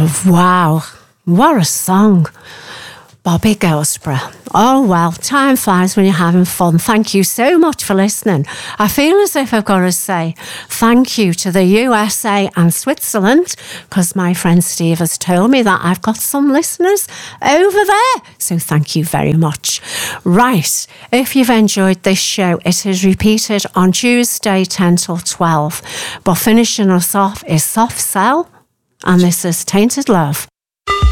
Wow, what a song. Bobby Goldsborough. Oh, well, time flies when you're having fun. Thank you so much for listening. I feel as if I've got to say thank you to the USA and Switzerland, because my friend Steve has told me that I've got some listeners over there. So thank you very much. Right, if you've enjoyed this show, it is repeated on Tuesday 10 till 12. But finishing us off is Soft Cell, and this is Tainted Love.